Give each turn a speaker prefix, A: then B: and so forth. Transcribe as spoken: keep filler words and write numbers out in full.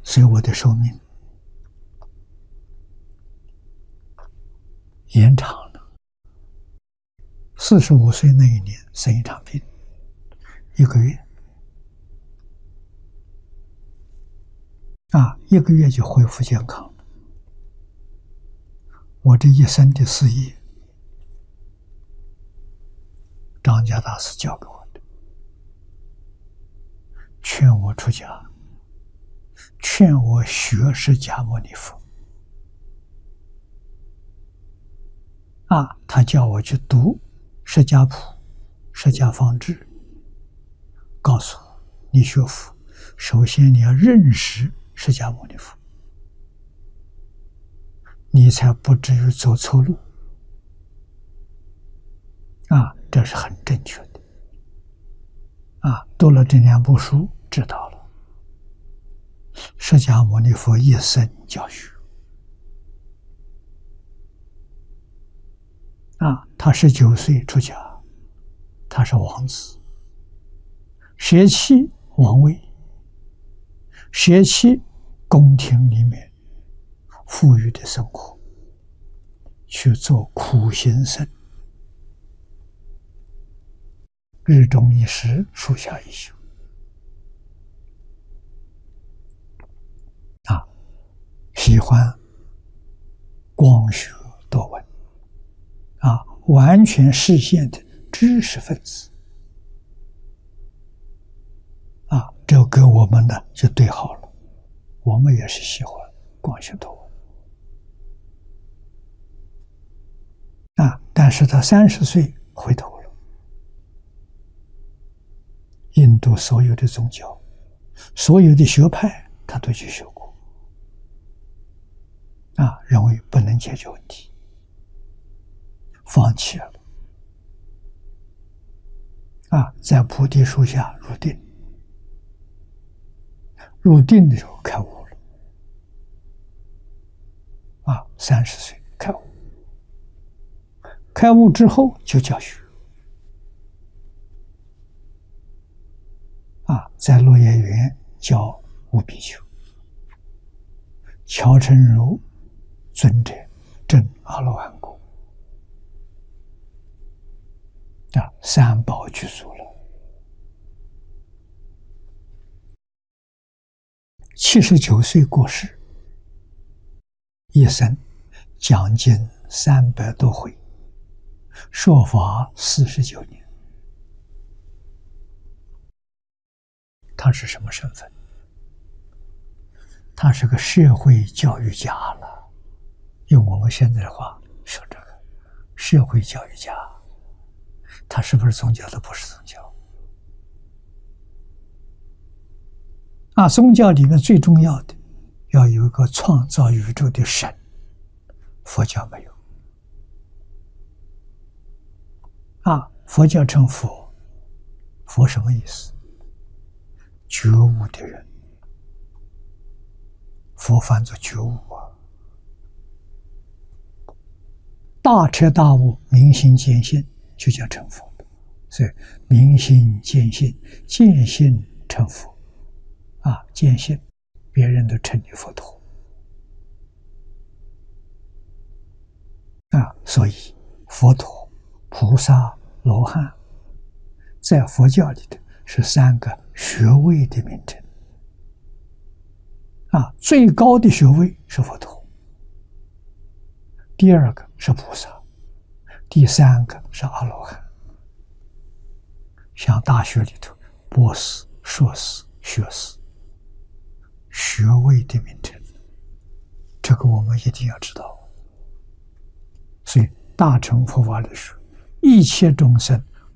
A: 所以我的寿命延长了。四十五岁那一年生一场病，一个月，啊，一个月就恢复健康了。我这一生的事业，张家大师教给我的，劝我出家，劝我学释迦牟尼佛。啊，他叫我去读释迦谱、释迦方志，告诉我，你学佛，首先你要认识释迦牟尼佛，你才不至于走错路。啊，这是很正确的。啊，读了这两部书，知道了释迦牟尼佛一生教学。啊，他十九岁出家，他是王子，舍弃王位，舍弃宫廷里面富裕的生活，去做苦行僧，日中一时，树下一宿。啊，喜欢光学多闻。啊，完全实现的知识分子。啊，这跟我们呢就对好了，我们也是喜欢光学多闻。啊，但是他三十岁回头了，印度所有的宗教，所有的学派，他都去学过。啊，认为不能解决问题，放弃了。啊，在菩提树下入定，入定的时候开悟了。啊，三十岁开悟，开悟之后就教学。啊，在落叶园教五比丘，乔成如尊者证阿罗汉果。啊，三宝具足了。七十九岁过世，一生讲经三百多回，说法四十九年。他是什么身份？他是个社会教育家了。用我们现在的话说，这个社会教育家。他是不是宗教？他不是宗教。啊，宗教里面最重要的要有一个创造宇宙的神，佛教没有。啊，佛教称佛，佛什么意思？觉悟的人，佛翻作觉悟啊。大彻大悟，明心见性，就叫成佛。所以明心见性，见性成佛。啊，见性，别人都称你佛陀。啊，所以佛陀、菩萨、罗汉，在佛教里头是三个学位的名称。啊，最高的学位是佛陀，第二个是菩萨，第三个是阿罗汉。像大学里头，博士、硕士、学士，学位的名称，这个我们一定要知道。所以大乘佛法里说，一切众生